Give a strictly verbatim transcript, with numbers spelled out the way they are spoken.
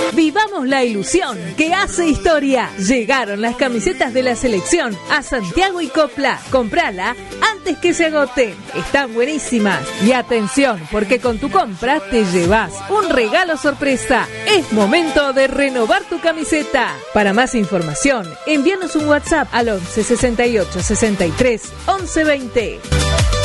Vivamos la ilusión que hace historia. Llegaron las camisetas de la selección a Santiago y Copla. Comprala antes que se agoten. Están buenísimas. Y atención, porque con tu compra te llevas un regalo sorpresa. Es momento de renovar tu camiseta. Para más información, envíanos un WhatsApp al once sesenta y ocho sesenta y tres once veinte.